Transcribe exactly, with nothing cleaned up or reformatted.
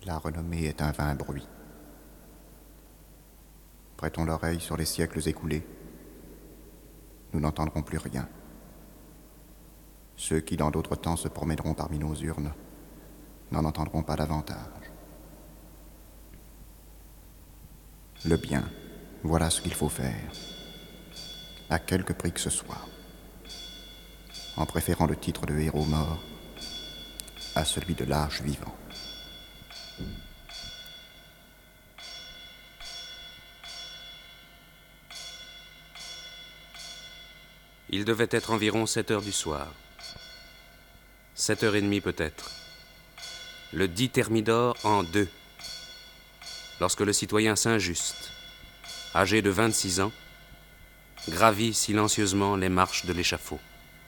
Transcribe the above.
La renommée est un vain bruit. Prêtons l'oreille sur les siècles écoulés. Nous n'entendrons plus rien. Ceux qui dans d'autres temps se promèneront parmi nos urnes n'en entendront pas davantage. Le bien, voilà ce qu'il faut faire, à quelque prix que ce soit, en préférant le titre de héros mort à celui de lâche vivant. Il devait être environ sept heures du soir. Sept heures et demie peut-être. Le dit Thermidor en deux. Lorsque le citoyen Saint-Just, âgé de vingt-six ans, gravit silencieusement les marches de l'échafaud.